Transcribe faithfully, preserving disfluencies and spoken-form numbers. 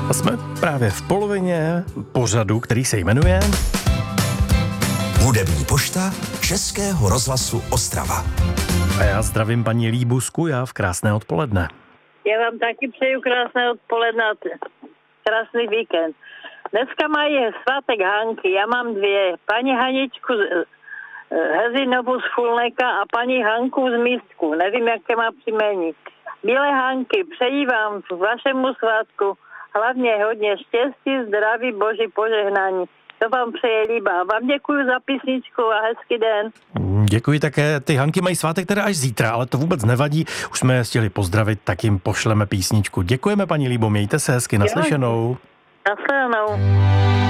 A jsme právě v polovině pořadu, který se jmenuje Hudební pošta Českého rozhlasu Ostrava. A já zdravím paní Líbu Skuja v krásné odpoledne. Já vám taky přeju krásné odpoledne, krásný víkend. Dneska mají svátek Hanky, já mám dvě. Paní Haničku Hezinovu z Fulneka a paní Hanku z Místku. Nevím, jaké má příjmení. Milé Hanky, přeji vám k vašemu svátku hlavně hodně štěstí, zdraví, boží požehnání. To vám přeje Líba. Vám děkuji za písničku a hezký den. Děkuji také. Ty Hanky mají svátek teda až zítra, ale to vůbec nevadí. Už jsme je chtěli pozdravit, tak jim pošleme písničku. Děkujeme, paní Líbo, mějte se hezky, naslyšenou. Naslyšenou.